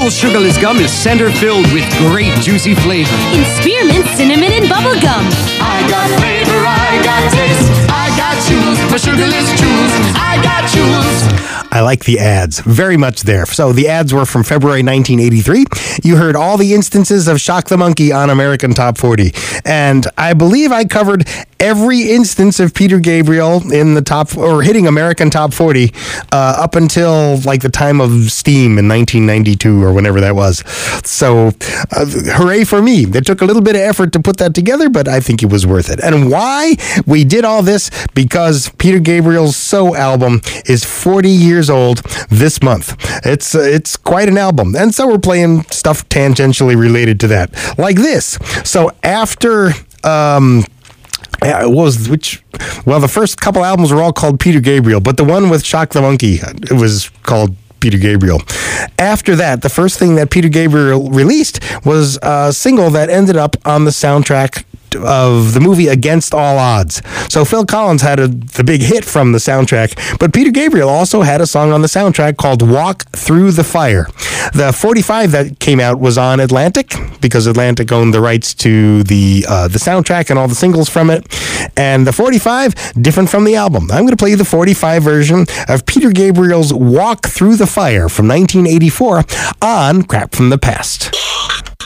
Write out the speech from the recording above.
Cool Sugarless Gum is center-filled with great juicy flavor. In spearmint, cinnamon, and bubble gum. I got flavor, I got taste, I got chews, for Sugarless Chews, I got chews. I like the ads very much there. So the ads were from February 1983. You heard all the instances of Shock the Monkey on American Top 40. And I believe I covered every instance of Peter Gabriel in the top, or hitting American Top 40 up until like the time of Steam in 1992 or whenever that was. So hooray for me. It took a little bit of effort to put that together, but I think it was worth it. And why we did all this? Because Peter Gabriel's So album is 40 years old this month. It's quite an album. And so we're playing stuff tangentially related to that. Like this. So after the first couple albums were all called Peter Gabriel, but the one with Shock the Monkey, it was called Peter Gabriel. After that, the first thing that Peter Gabriel released was a single that ended up on the soundtrack of the movie Against All Odds. So Phil Collins had the big hit from the soundtrack, but Peter Gabriel also had a song on the soundtrack called Walk Through the Fire. The 45 that came out was on Atlantic, because Atlantic owned the rights to the soundtrack and all the singles from it. And the 45, different from the album. I'm going to play you the 45 version of Peter Gabriel's Walk Through the Fire from 1984 on Crap from the Past.